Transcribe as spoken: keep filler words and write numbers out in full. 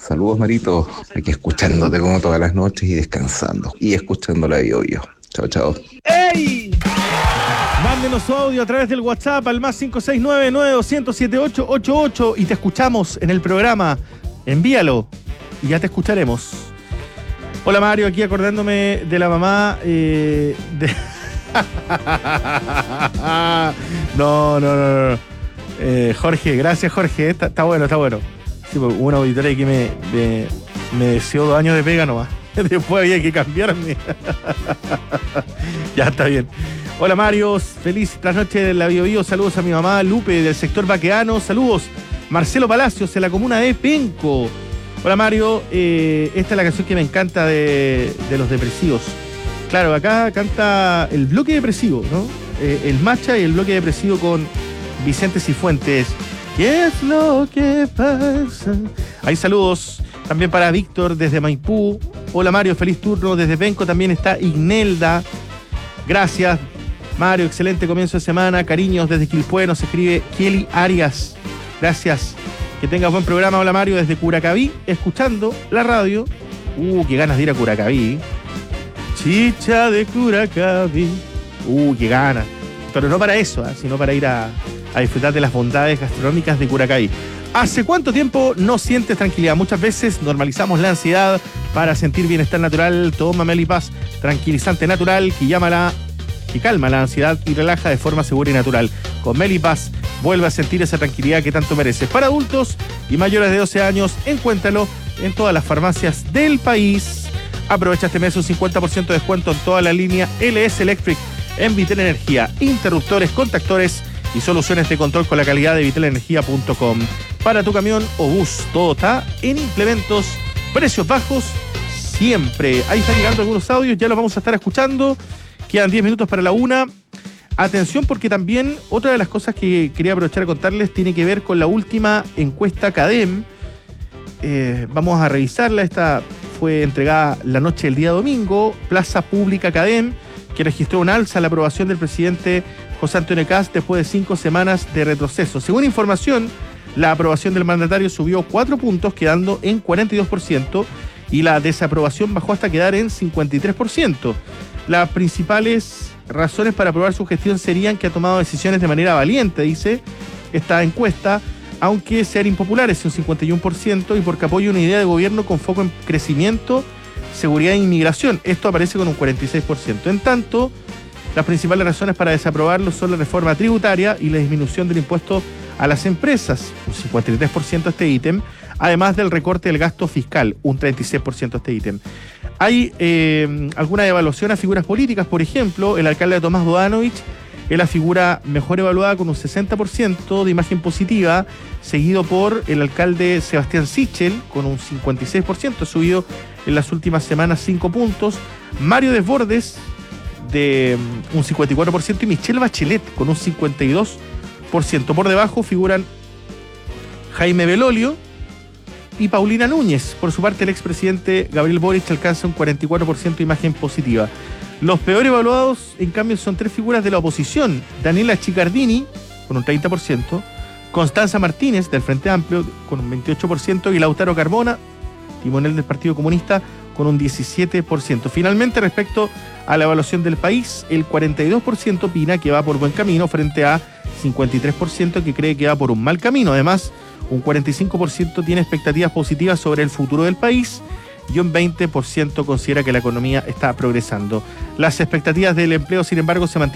Saludos, Marito. Aquí escuchándote como todas las noches y descansando. Y escuchando la Bio Bio. Chao, chao. ¡Ey! Mándenos su audio a través del WhatsApp al más cinco seis nueve, nueve dos cero siete ocho ocho ocho y te escuchamos en el programa. Envíalo y ya te escucharemos. Hola, Mario, aquí acordándome de la mamá eh, de... no, no, no, no. Eh, Jorge, gracias, Jorge. Está, está bueno, está bueno. Sí, hubo una auditoria que me, me, me deseó dos años de pega nomás. Después había que cambiarme. Ya está bien. Hola, Mario. Feliz trasnoche de la Bio Bio. Saludos a mi mamá Lupe del sector Baqueano. Saludos. Marcelo Palacios en la comuna de Penco. Hola, Mario. Eh, esta es la canción que me encanta de, de Los Depresivos. Claro, acá canta el bloque depresivo, ¿no? Eh, el Macha y el bloque depresivo con Vicente Cifuentes. ¿Qué es lo que pasa? Hay saludos también para Víctor desde Maipú. Hola, Mario, feliz turno. Desde Penco también está Ignelda. Gracias, Mario, excelente comienzo de semana. Cariños desde Quilpué, nos escribe Kelly Arias. Gracias, que tengas buen programa. Hola, Mario, desde Curacaví, escuchando la radio. Uh, qué ganas de ir a Curacaví. Chicha de Curacaví. Uh, qué ganas. Pero no para eso, ¿eh? Sino para ir a, a disfrutar de las bondades gastronómicas de Curacaví. ¿Hace cuánto tiempo no sientes tranquilidad? Muchas veces normalizamos la ansiedad para sentir bienestar natural. Toma Melipaz, tranquilizante natural que llama la, que calma la ansiedad y relaja de forma segura y natural. Con Melipaz vuelve a sentir esa tranquilidad que tanto mereces. Para adultos y mayores de doce años, encuéntralo en todas las farmacias del país. Aprovecha este mes un cincuenta por ciento de descuento en toda la línea L S Electric en Vitel Energía, interruptores, contactores y soluciones de control con la calidad de vitel energía punto com. Para tu camión o bus, todo está en implementos, precios bajos siempre. Ahí están llegando algunos audios, ya los vamos a estar escuchando. Quedan diez minutos para la una. Atención, porque también otra de las cosas que quería aprovechar a contarles tiene que ver con la última encuesta CADEM. Eh, vamos a revisarla. Esta fue entregada la noche del día domingo. Plaza Pública CADEM, que registró un alza a la aprobación del presidente José Antonio Kast después de cinco semanas de retroceso. Según información, la aprobación del mandatario subió cuatro puntos, quedando en cuarenta y dos por ciento, y la desaprobación bajó hasta quedar en cincuenta y tres por ciento. Las principales razones para aprobar su gestión serían que ha tomado decisiones de manera valiente, dice esta encuesta, aunque sean impopulares, un cincuenta y uno por ciento, y porque apoya una idea de gobierno con foco en crecimiento, seguridad e inmigración. Esto aparece con un cuarenta y seis por ciento. En tanto, las principales razones para desaprobarlo son la reforma tributaria y la disminución del impuesto a las empresas, un cincuenta y tres por ciento este ítem, además del recorte del gasto fiscal, un treinta y seis por ciento este ítem. Hay eh, alguna evaluación a figuras políticas, por ejemplo, el alcalde Tomás Bodanovich es la figura mejor evaluada con un sesenta por ciento de imagen positiva, seguido por el alcalde Sebastián Sichel con un cincuenta y seis por ciento, subido en las últimas semanas cinco puntos, Mario Desbordes de un cincuenta y cuatro por ciento y Michelle Bachelet con un cincuenta y dos por ciento. Por debajo figuran Jaime Belolio y Paulina Núñez. Por su parte, el expresidente Gabriel Boric alcanza un cuarenta y cuatro por ciento de imagen positiva. Los peor evaluados, en cambio, son tres figuras de la oposición. Daniela Chicardini, con un treinta por ciento, Constanza Martínez, del Frente Amplio, con un veintiocho por ciento, y Lautaro Carmona, timonel del Partido Comunista, con un diecisiete por ciento. Finalmente, respecto a la evaluación del país, el cuarenta y dos por ciento opina que va por buen camino, frente a cincuenta y tres por ciento que cree que va por un mal camino. Además, un cuarenta y cinco por ciento tiene expectativas positivas sobre el futuro del país y un veinte por ciento considera que la economía está progresando. Las expectativas del empleo, sin embargo, se mantienen